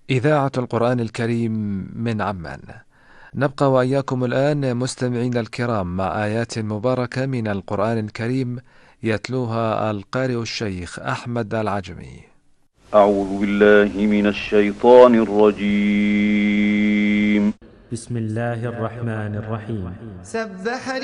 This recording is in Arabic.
إذاعة القرآن الكريم من عمان. نبقى وإياكم الآن مستمعين الكرام مع آيات مباركة من القرآن الكريم يتلوها القارئ الشيخ أحمد العجمي. أعوذ بالله من الشيطان الرجيم. بسم الله الرحمن الرحيم. سبح